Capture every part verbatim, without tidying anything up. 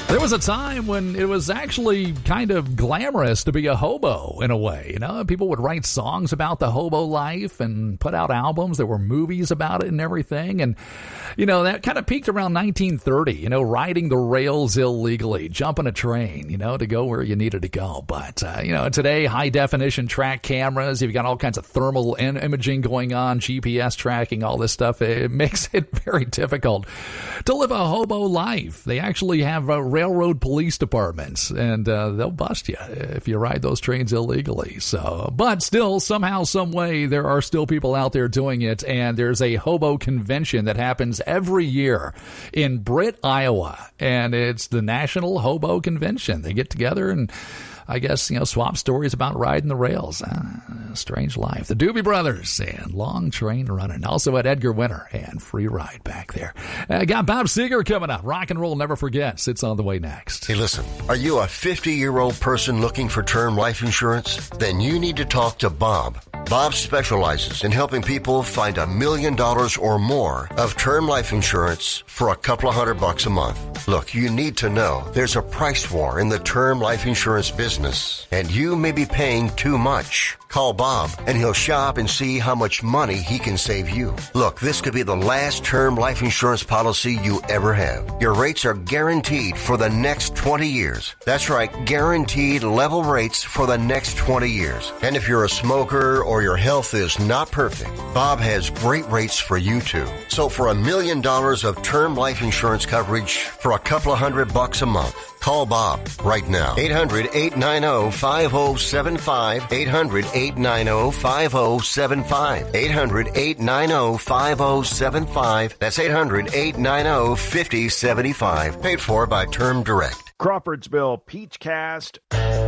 There was a time when it was actually kind of glamorous to be a hobo in a way. You know, people would write songs about the hobo life and put out albums. There were movies about it and everything. And, you know, that kind of peaked around nineteen thirty, you know, riding the rails illegally, jumping a train, you know, to go where you needed to go. But, uh, you know, today, high definition track cameras, you've got all kinds of thermal in- imaging going on, G P S tracking, all this stuff. It makes it very difficult to live a hobo life. They actually have a railroad police departments, and uh, they'll bust you if you ride those trains illegally. So, but still, somehow, some way, there are still people out there doing it, and there's a hobo convention that happens every year in Britt, Iowa, and it's the National Hobo Convention. They get together and, I guess, you know, swap stories about riding the rails. Uh, strange life. The Doobie Brothers and Long Train Running. Also at Edgar Winter and Free Ride back there. Uh, got Bob Seger coming up. Rock and Roll Never Forgets. It's on the way next. Hey, listen, are you a fifty-year-old person looking for term life insurance? Then you need to talk to Bob. Bob specializes in helping people find a million dollars or more of term life insurance for a couple of hundred bucks a month. Look, you need to know there's a price war in the term life insurance business, and you may be paying too much. Call Bob, and he'll shop and see how much money he can save you. Look, this could be the last term life insurance policy you ever have. Your rates are guaranteed for the next twenty years. That's right, guaranteed level rates for the next twenty years. And if you're a smoker or your health is not perfect, Bob has great rates for you too. So for a million dollars of term life insurance coverage for a couple of hundred bucks a month, call Bob right now. eight hundred, eight nine zero, five zero seven five. eight hundred, eight nine zero, five zero seven five. eight hundred, eight nine zero, five zero seven five. That's eight hundred, eight nine zero, five zero seven five. Paid for by Term Direct. Crawfordsville Peachcast.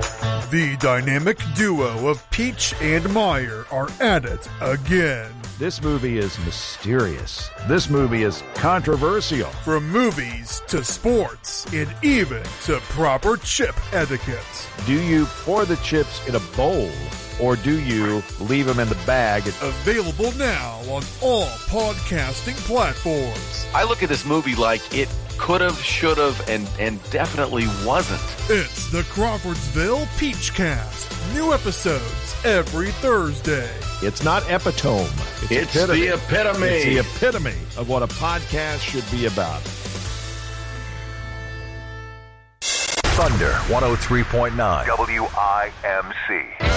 The dynamic duo of Peach and Meyer are at it again. This movie is mysterious. This movie is controversial. From movies to sports and even to proper chip etiquette. Do you pour the chips in a bowl or do you leave them in the bag? Available now on all podcasting platforms. I look at this movie like it could have, should have, and, and definitely wasn't. It's the Crawfordsville Peachcast. New episodes every Thursday. It's not epitome. It's, it's epitome. the epitome. It's the epitome of what a podcast should be about. Thunder one oh three point nine W I M C.